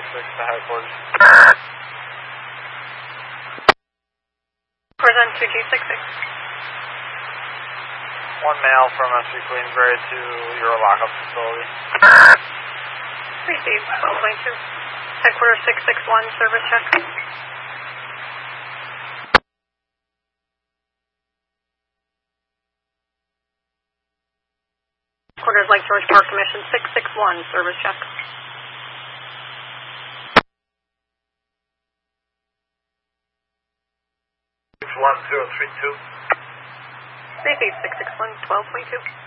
to headquarters. Present 2G66. One male from SC Queensbury to your lockup facility. Received 12.2. Headquarters 661, service check. Headquarters Lake George Park Commission 661, service check. One 032. Received 661, 12.2.